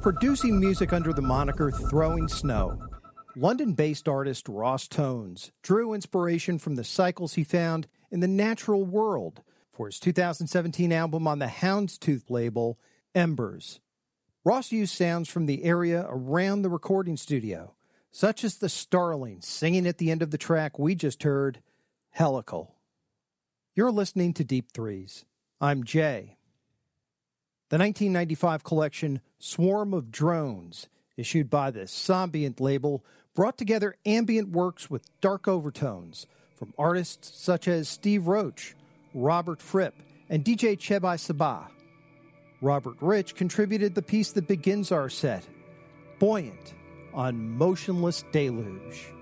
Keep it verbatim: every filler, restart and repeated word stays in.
Producing music under the moniker Throwing Snow, London-based artist Ross Tones drew inspiration from the cycles he found in the natural world for his two thousand seventeen album on the Houndstooth label, Embers. Ross used sounds from the area around the recording studio, such as the starlings singing at the end of the track we just heard, Helical. You're listening to Deep Threes. I'm Jay. The nineteen ninety-five collection Swarm of Drones, issued by the Sombiant label, brought together ambient works with dark overtones from artists such as Steve Roach, Robert Fripp, and D J Chebai Sabah. Robert Rich contributed the piece that begins our set, Buoyant, on Motionless Deluge.